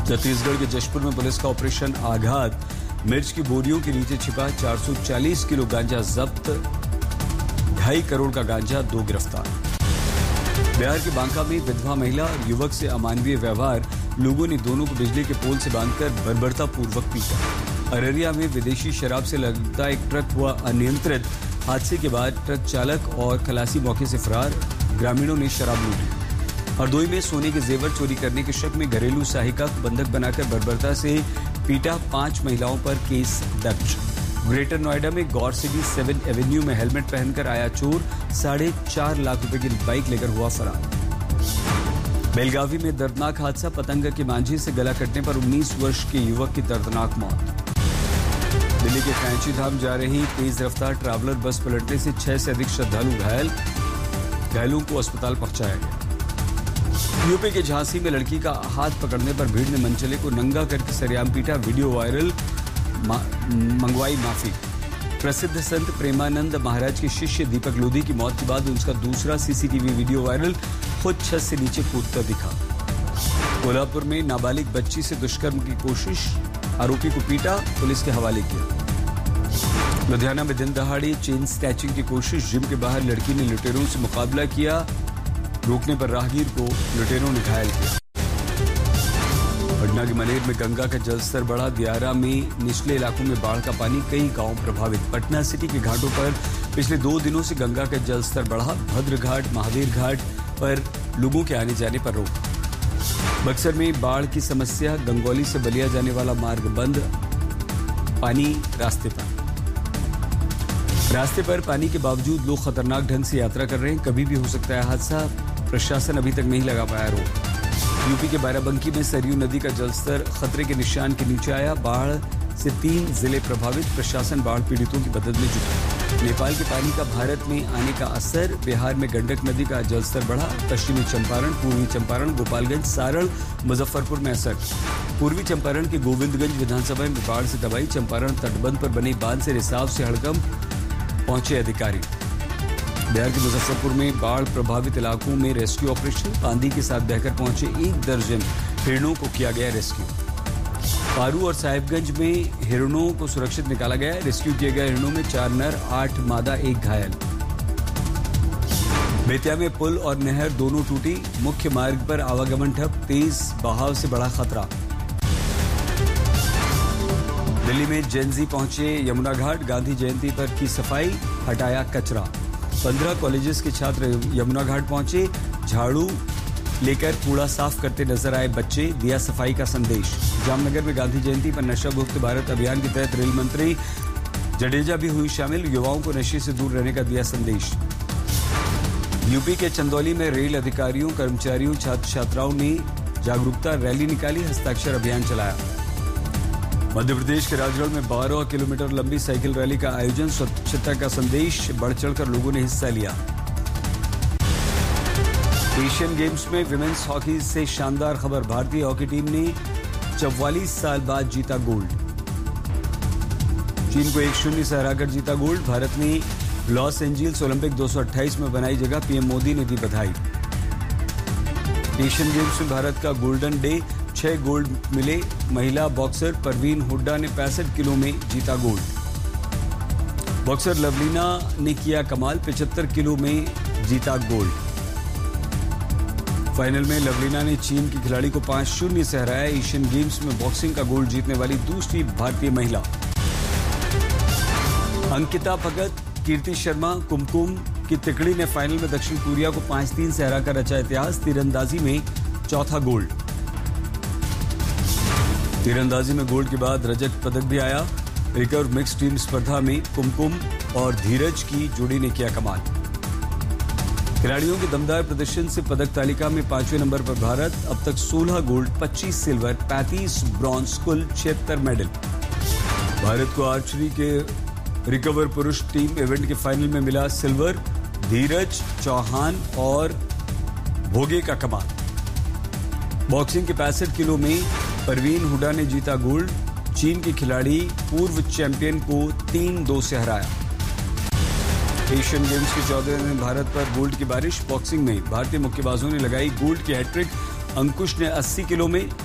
छत्तीसगढ़ के जशपुर में पुलिस का ऑपरेशन आघात, मिर्च की बोरियों के नीचे छिपा 440 किलो गांजा जब्त, 2.5 करोड़ का गांजा, 2 गिरफ्तार। बिहार के बांका में विधवा महिला और युवक से अमानवीय व्यवहार, लोगों ने दोनों को बिजली के पोल से बांधकर बर्बरतापूर्वक पीटा। अररिया में विदेशी शराब से लदा एक ट्रक हुआ अनियंत्रित, हादसे के बाद ट्रक चालक और खलासी मौके से फरार, ग्रामीणों ने शराब लूटी। हरदोई में सोने के जेवर चोरी करने के शक में घरेलू सहायिका को बंधक बनाकर बर्बरता से पीटा, 5 महिलाओं पर केस दर्ज। ग्रेटर नोएडा में गौर सिटी 7 एवेन्यू में हेलमेट पहनकर आया चोर, 4.5 लाख रुपए की बाइक लेकर हुआ फरार। बेलगावी में दर्दनाक हादसा, पतंग के मांझी से गला कटने पर 19 वर्ष के युवक की दर्दनाक मौत। दिल्ली के कैंची धाम जा रही तेज रफ्तार ट्रैवलर बस पलटने से 6 से अधिक श्रद्धालु घायल, घायलों को अस्पताल पहुंचाया गया। यूपी के झांसी में लड़की का हाथ पकड़ने पर भीड़ ने मनचले को नंगा करके सरेआम पीटा, वीडियो वायरल, मंगवाई माफी। प्रसिद्ध संत प्रेमानंद महाराज के शिष्य दीपक लोधी की मौत के बाद उसका दूसरा सीसीटीवी वीडियो वायरल, खुद छत से नीचे कूदता दिखा। कोल्हापुर में नाबालिग बच्ची से दुष्कर्म की कोशिश, आरोपी को पीटा, पुलिस के हवाले किया। लुधियाना में दिन दहाड़े चेन स्नैचिंग की कोशिश, जिम के बाहर लड़की ने लुटेरों से मुकाबला किया, रोकने पर राहगीर को लुटेरों ने घायल किया। पटना के मनेर में गंगा का जलस्तर बढ़ा, दियारा में निचले इलाकों में बाढ़ का पानी, कई गांव प्रभावित। पटना सिटी के घाटों पर पिछले 2 दिनों से गंगा का जलस्तर बढ़ा, भद्र घाट, महावीर घाट पर लोगों के आने जाने पर रोक। बक्सर में बाढ़ की समस्या, गंगौली से बलिया जाने वाला मार्ग बंद, पानी रास्ते पर पानी के बावजूद लोग खतरनाक ढंग से यात्रा कर रहे हैं, कभी भी हो सकता है हादसा, प्रशासन अभी तक नहीं लगा पाया रोक। यूपी के बाराबंकी में सरयू नदी का जलस्तर खतरे के निशान के नीचे आया, बाढ़ से 3 जिले प्रभावित, प्रशासन बाढ़ पीड़ितों की मदद में जुटा। नेपाल के पानी का भारत में आने का असर, बिहार में गंडक नदी का जलस्तर बढ़ा, पश्चिमी चंपारण, पूर्वी चंपारण, गोपालगंज, सारण, मुजफ्फरपुर में असर। पूर्वी चंपारण के गोविंदगंज विधानसभा में बाढ़ से तबाही, चंपारण तटबंध पर बने बांध से रिसाव से हड़कंप पहुंचे अधिकारी। बिहार के मुजफ्फरपुर में बाढ़ प्रभावित इलाकों में रेस्क्यू ऑपरेशन, आंधी के साथ बहकर पहुंचे 1 दर्जन हिरणों को किया गया रेस्क्यू। पारू और साहिबगंज में हिरणों को सुरक्षित निकाला गया, रेस्क्यू किए गए हिरणों में 4 नर, 8 मादा, 1 घायल। बेतिया में पुल और नहर दोनों टूटी, मुख्य मार्ग पर आवागमन ठप, तेज बहाव से बड़ा खतरा। दिल्ली में जेनजी पहुंचे यमुना घाट, गांधी जयंती पर की सफाई, हटाया कचरा। 15 कॉलेजेस के छात्र यमुना घाट पहुंचे, झाड़ू लेकर कूड़ा साफ करते नजर आए बच्चे, दिया सफाई का संदेश। जामनगर में गांधी जयंती पर नशा मुक्त भारत अभियान के तहत रेल मंत्री जडेजा भी हुई शामिल, युवाओं को नशे से दूर रहने का दिया संदेश। यूपी के चंदौली में रेल अधिकारियों, कर्मचारियों, छात्र छात्राओं ने जागरूकता रैली निकाली, हस्ताक्षर अभियान चलाया। मध्य प्रदेश के राजगढ़ में 12 किलोमीटर लंबी साइकिल रैली का आयोजन, स्वच्छता का संदेश, बढ़ चढ़कर लोगों ने हिस्सा लिया। एशियन गेम्स में विमेंस हॉकी से शानदार खबर, भारतीय हॉकी टीम ने 44 साल बाद जीता गोल्ड। चीन को 1-0 से हराकर जीता गोल्ड। भारत ने लॉस एंजिल्स ओलंपिक 228 में बनाई जगह, पीएम मोदी ने दी बधाई। एशियन गेम्स में भारत का गोल्डन डे, 6 गोल्ड मिले। महिला बॉक्सर परवीन हुड्डा ने 65 किलो में जीता गोल्ड। बॉक्सर लवलीना ने किया कमाल, 75 किलो में जीता गोल्ड। फाइनल में लवलीना ने चीन की खिलाड़ी को 5-0 से हराया, एशियन गेम्स में बॉक्सिंग का गोल्ड जीतने वाली दूसरी भारतीय महिला। अंकिता भगत, कीर्ति शर्मा, कुमकुम की तिकड़ी ने फाइनल में दक्षिण कोरिया को 5-3 से हराकर रचा इतिहास, तीरंदाजी में चौथा गोल्ड। तीरंदाजी में गोल्ड के बाद रजत पदक भी आया। रिकर्व मिक्स टीम स्पर्धा में कुमकुम और धीरज की जोड़ी ने किया कमाल। खिलाड़ियों के दमदार प्रदर्शन से पदक तालिका में 5वें नंबर पर भारत, अब तक 16 गोल्ड, 25 सिल्वर, 35 ब्रॉन्ज, कुल 76 मेडल। भारत को आर्चरी के रिकवर पुरुष टीम इवेंट के फाइनल में मिला सिल्वर, धीरज, चौहान और भोगे का कमाल। बॉक्सिंग के 65 किलो में परवीन हुड्डा ने जीता गोल्ड, चीन की खिलाड़ी पूर्व चैंपियन को 3-2 से हराया। एशियन गेम्स के 14वें दिन भारत पर गोल्ड की बारिश, बॉक्सिंग में भारतीय मुक्केबाजों ने लगाई गोल्ड की हैट्रिक। अंकुश ने 80 किलो में